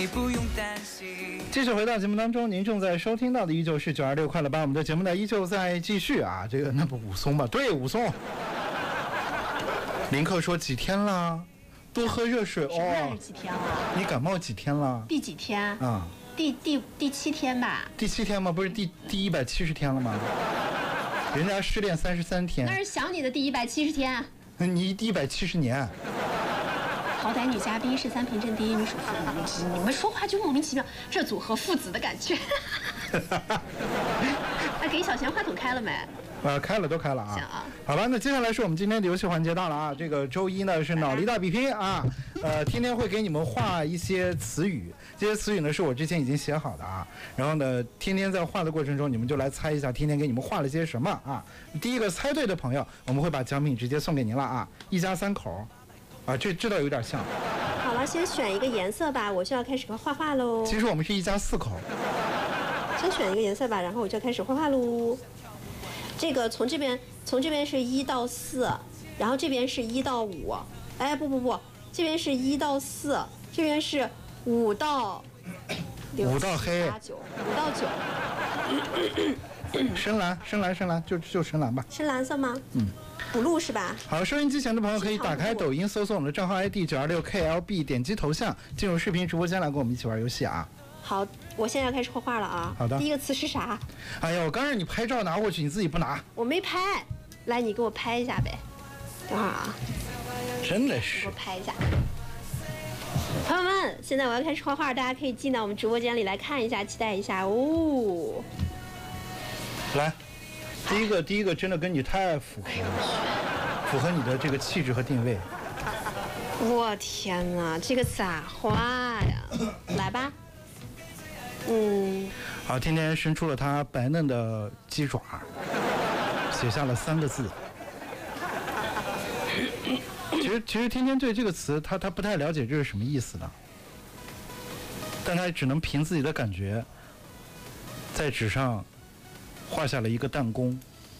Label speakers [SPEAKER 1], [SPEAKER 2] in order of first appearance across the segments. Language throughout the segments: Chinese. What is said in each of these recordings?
[SPEAKER 1] 继续回到节目当中，您正在收听到的依旧是926快乐吧，我们的节目呢依旧在继续啊。这个那不武松吗？对，武松。林克说几天了？多喝热水哦。
[SPEAKER 2] 几天了？
[SPEAKER 1] 你感冒几天了？
[SPEAKER 2] 第几天？
[SPEAKER 1] 啊，
[SPEAKER 2] 第7天吧。
[SPEAKER 1] 第7天吗？不是第170天了吗？人家失恋33天。
[SPEAKER 2] 那是想你的第170天。
[SPEAKER 1] 你170年。
[SPEAKER 2] 好歹女嘉宾是3平镇第1女首富，你们说话就莫名其妙，这组合父子的感觉。给小贤话筒开了没？
[SPEAKER 1] 开了，都开了啊。
[SPEAKER 2] 行啊。
[SPEAKER 1] 好了，那接下来是我们今天的游戏环节到了啊。这个周一呢是脑力大比拼啊，天天会给你们画一些词语，这些词语呢是我之前已经写好的啊。然后呢，天天在画的过程中，你们就来猜一下天天给你们画了些什么啊。第一个猜对的朋友，我们会把奖品直接送给您了啊，一家3口。啊，这倒有点像。
[SPEAKER 2] 好了，先选一个颜色吧，我就要开始画画喽。
[SPEAKER 1] 其实我们是一家4口。
[SPEAKER 2] 先选一个颜色吧，然后我就要开始画画喽。这个从这边是1到4，然后这边是1到5。哎，不，这边是1到4，这边是5到6、
[SPEAKER 1] 5到黑
[SPEAKER 2] 8、9，5到9。
[SPEAKER 1] 深蓝，就深蓝吧。
[SPEAKER 2] 深蓝色吗？blue 是吧？
[SPEAKER 1] 好，收音机前的朋友可以打开抖音，搜索我们的账号 ID 926KLB， 点击头像进入视频直播间来跟我们一起玩游戏啊。
[SPEAKER 2] 好，我现在要开始画画了啊。
[SPEAKER 1] 好的。
[SPEAKER 2] 第一个词是啥？
[SPEAKER 1] 哎呀，我刚让你拍照拿过去，你自己不拿。
[SPEAKER 2] 我没拍，来，你给我拍一下呗。等会儿啊。
[SPEAKER 1] 真的是。
[SPEAKER 2] 给我拍一下。朋友们，现在我要开始画画，大家可以进到我们直播间里来看一下，期待一下哦。
[SPEAKER 1] 来。第一个真的跟你太符合你的这个气质和定位。
[SPEAKER 2] 我天哪，这个咋画呀？来吧。
[SPEAKER 1] 好，天天伸出了他白嫩的鸡爪，写下了3个字。其实天天对这个词他不太了解这是什么意思的，但他只能凭自己的感觉在纸上画下了一个弹弓。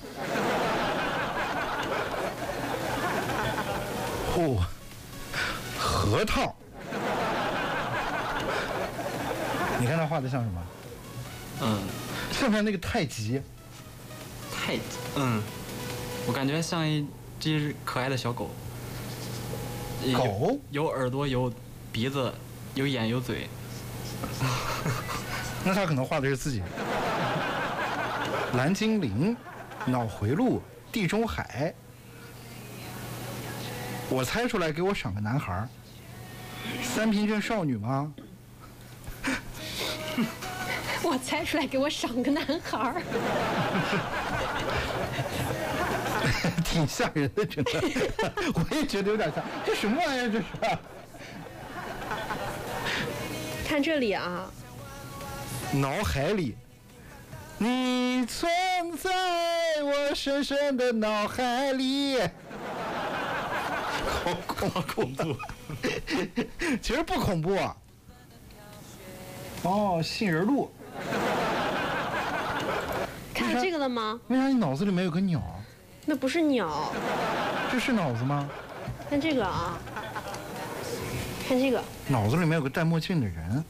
[SPEAKER 1] 核桃。你看他画的像什么？像不像那个太极？
[SPEAKER 3] 我感觉像一只可爱的小狗。
[SPEAKER 1] 狗？
[SPEAKER 3] 有耳朵，有鼻子，有眼，有嘴。
[SPEAKER 1] 那他可能画的是自己。蓝精灵、脑回路、地中海。我猜出来，给我赏个男孩。3平镇少女吗？
[SPEAKER 2] 我猜出来，给我赏个男孩。
[SPEAKER 1] 挺吓人的，真的。我也觉得有点像，这什么玩意儿？这是。
[SPEAKER 2] 看这里啊。
[SPEAKER 1] 脑海里。你存在我深深的脑海里。好恐怖。其实不恐怖啊。杏仁露。
[SPEAKER 2] 看这个了吗？
[SPEAKER 1] 为啥你脑子里面有个鸟？
[SPEAKER 2] 那不是鸟。
[SPEAKER 1] 这是脑子吗？
[SPEAKER 2] 看这个啊。看这个。
[SPEAKER 1] 脑子里面有个戴墨镜的人。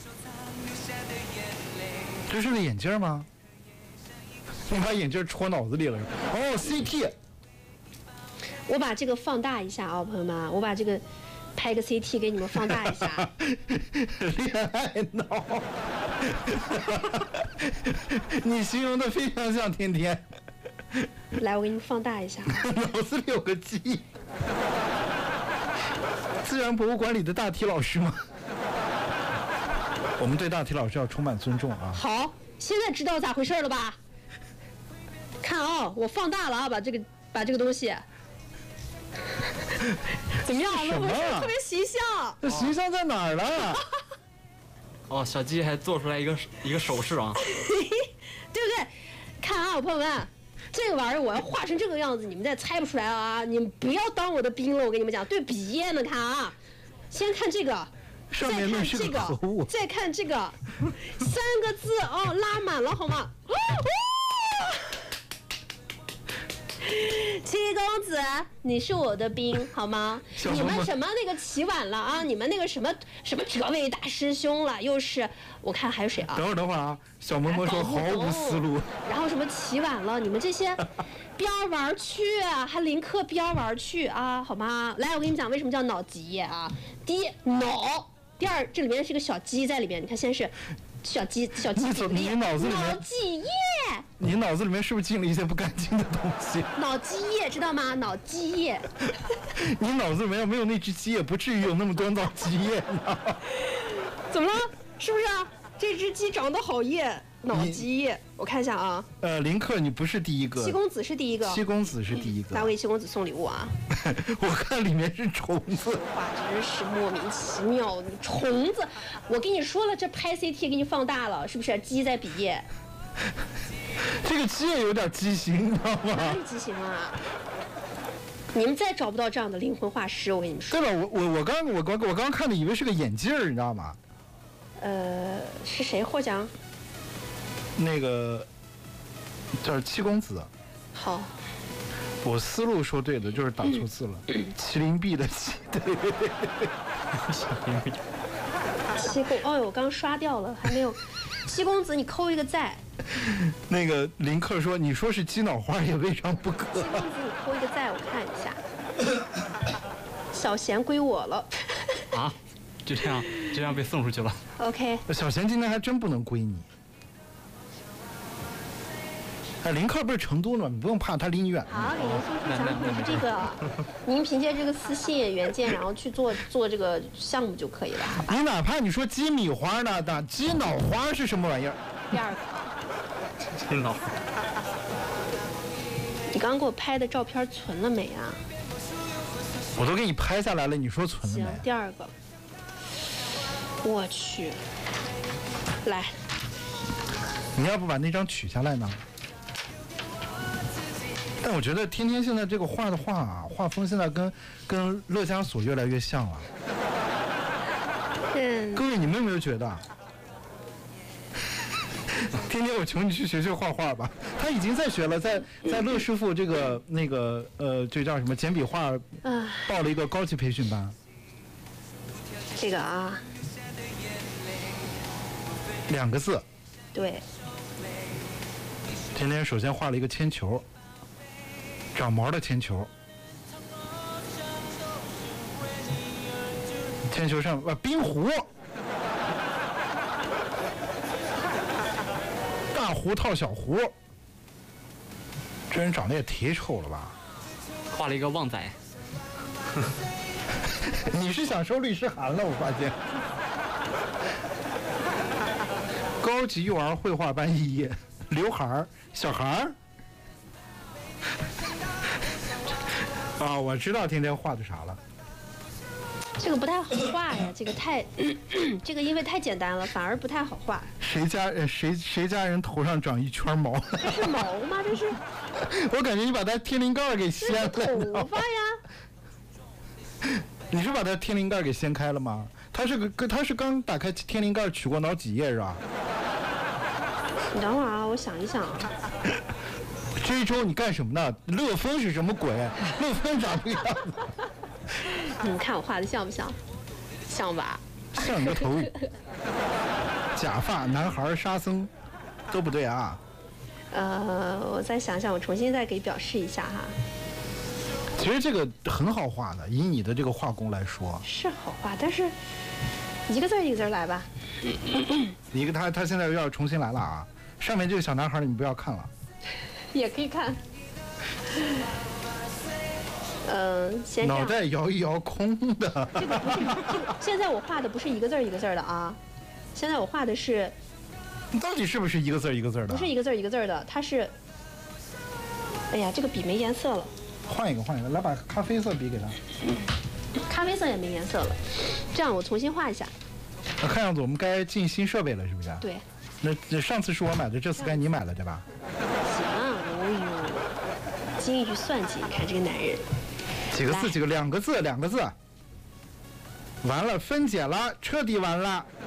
[SPEAKER 1] 这是个眼镜吗？你把眼镜戳脑子里了。CT。
[SPEAKER 2] 我把这个放大一下啊，朋友们，我把这个拍个 CT 给你们放大一下。
[SPEAKER 1] 恋爱脑。你形容的非常像天天。
[SPEAKER 2] 来，我给你们放大一下。
[SPEAKER 1] 脑子里有个鸡。自然博物馆里的大体老师吗？我们对大体老师要充满尊重啊。
[SPEAKER 2] 好，现在知道咋回事了吧？看啊，我放大了啊，把这个东西。怎么样？
[SPEAKER 1] 什么？
[SPEAKER 2] 特别形象。
[SPEAKER 1] 这形象在哪儿了？
[SPEAKER 3] 小鸡还做出来一个手势啊。
[SPEAKER 2] 对不对？看啊，朋友们，这个玩意儿我要画成这个样子，你们再猜不出来啊！你们不要当我的兵了，我跟你们讲，对比页呢，看啊，先看这个，
[SPEAKER 1] 上面那是个可恶，
[SPEAKER 2] 再看这个，3个字哦，拉满了好吗？ 七公子，你是我的兵，好吗？你们什么那个起晚了啊？你们那个什么哲位大师兄了，又是我看还有谁啊？
[SPEAKER 1] 等会儿啊！小嬷嬷说毫无思路。
[SPEAKER 2] 然后什么起晚了？你们这些边玩去啊，还临课边玩去啊，好吗？来，我跟你讲为什么叫脑积液啊？第一脑，第二这里面是个小鸡在里面，你看先是。小鸡
[SPEAKER 1] 你脑子里面
[SPEAKER 2] 脑积液，
[SPEAKER 1] 你脑子里面是不是进了一些不干净的东西？
[SPEAKER 2] 脑积液知道吗？脑积液。
[SPEAKER 1] 你脑子里面要没有那只鸡，也不至于有那么多脑积液呢。
[SPEAKER 2] 怎么了？是不是啊？这只鸡长得好液，脑积液。我看一下啊。
[SPEAKER 1] 林克，你不是第一个。
[SPEAKER 2] 七公子是第一个。
[SPEAKER 1] 七公子是第一个。
[SPEAKER 2] 咱给七公子送礼物啊。
[SPEAKER 1] 我看里面是虫子。
[SPEAKER 2] 哇，真是莫名其妙！虫子，我跟你说了，这拍 CT 给你放大了，是不是？鸡在比耶。
[SPEAKER 1] 这个鸡也有点畸形，你知道吗？
[SPEAKER 2] 哪里畸形啊？你们再找不到这样的灵魂画师，我跟你们说。
[SPEAKER 1] 对了，我刚看的以为是个眼镜儿，你知道吗？
[SPEAKER 2] 是谁获奖？
[SPEAKER 1] 那个叫七公子。
[SPEAKER 2] 好。
[SPEAKER 1] 我思路说对了，就是打错字了。麒麟臂的麒，对。
[SPEAKER 2] 七公，哦呦，我刚刷掉了，还没有。七公子，你扣一个在。
[SPEAKER 1] 那个林克说：“你说是鸡脑花也未尝不可。”
[SPEAKER 2] 七公子，你扣一个在，我看一下。小贤归我了。
[SPEAKER 3] 啊，就这样被送出去了。
[SPEAKER 2] OK。
[SPEAKER 1] 小贤今天还真不能归你。哎，林克不是成都的吗？你不用怕，他离你远。
[SPEAKER 2] 好，给您送出奖品是这个，您凭借这个私信原件，然后去做这个项目就可以了，好吧？
[SPEAKER 1] 你哪怕你说鸡米花呢，鸡脑花是什么玩意儿？
[SPEAKER 2] 第二个。
[SPEAKER 3] 鸡脑花。
[SPEAKER 2] 你刚刚给我拍的照片存了没啊？
[SPEAKER 1] 我都给你拍下来了，你说存了没？
[SPEAKER 2] 行，第二个。我去，来。
[SPEAKER 1] 你要不把那张取下来呢？但我觉得天天现在这个画的画风现在跟乐嘉索越来越像了。各位，你们有没有觉得？天天我求你去学画画吧，他已经在学了，在乐师傅这个这叫什么简笔画，报了一个高级培训班。
[SPEAKER 2] 这个啊
[SPEAKER 1] ，2个字。
[SPEAKER 2] 对。
[SPEAKER 1] 天天首先画了一个铅球。长毛的铅球，铅球上冰壶，大壶套小壶，这人长得也忒丑了吧？
[SPEAKER 3] 画了一个旺仔。
[SPEAKER 1] 你是想收律师函了？我发现。高级幼儿绘画班肄业，刘海儿，小孩儿。啊，我知道天天画的啥了。
[SPEAKER 2] 这个不太好画呀，这个这个因为太简单了，反而不太好画。
[SPEAKER 1] 谁家人头上长一圈毛？
[SPEAKER 2] 这是毛吗？这是？
[SPEAKER 1] 我感觉你把他天灵盖给掀了。
[SPEAKER 2] 这是头发呀。
[SPEAKER 1] 你是把他天灵盖给掀开了吗？他是刚打开天灵盖取过脑脊液是吧？
[SPEAKER 2] 你等会儿啊，我想一想啊。
[SPEAKER 1] 这一周你干什么呢？乐风是什么鬼？乐风长这个样子。
[SPEAKER 2] 你们看我画的像不像？像吧？
[SPEAKER 1] 像你个头。假发、男孩、沙僧，都不对啊。
[SPEAKER 2] 我再想想，我重新再给表示一下哈。
[SPEAKER 1] 其实这个很好画的，以你的这个画工来说。
[SPEAKER 2] 是好画，但是一个字一个字来吧。
[SPEAKER 1] 他现在又要重新来了啊！上面这个小男孩你不要看了。
[SPEAKER 2] 也可以看。先
[SPEAKER 1] 脑袋摇一摇，空的。
[SPEAKER 2] 这个不是，现在我画的不是一个字一个字的啊，现在我画的是。
[SPEAKER 1] 到底是不是一个字一个字的？
[SPEAKER 2] 不是一个字一个字的，它是。哎呀，这个笔没颜色了。
[SPEAKER 1] 换一个，来把咖啡色笔给他。
[SPEAKER 2] 咖啡色也没颜色了，这样我重新画一下。
[SPEAKER 1] 那看样子我们该进新设备了，是不是？对。那上次是我买的，这次该你买了，对吧？
[SPEAKER 2] 行啊，哦呦，精于算计，你看这个男人。
[SPEAKER 1] 几个字？2个字，2个字。完了，分解了，彻底完了。